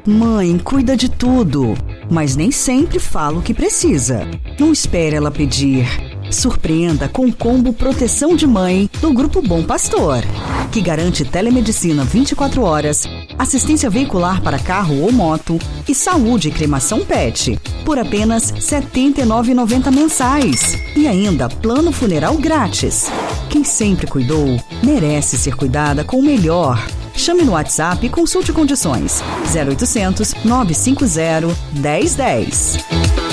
Mãe cuida de tudo, mas nem sempre fala o que precisa. Não espere ela pedir. Surpreenda com o combo Proteção de Mãe do Grupo Bom Pastor, que garante telemedicina 24 horas, assistência veicular para carro ou moto e saúde e cremação PET, por apenas R$ 79,90 mensais. E ainda plano funeral grátis. Quem sempre cuidou, merece ser cuidada com o melhor. Chame no WhatsApp e consulte condições. 0800 950 1010.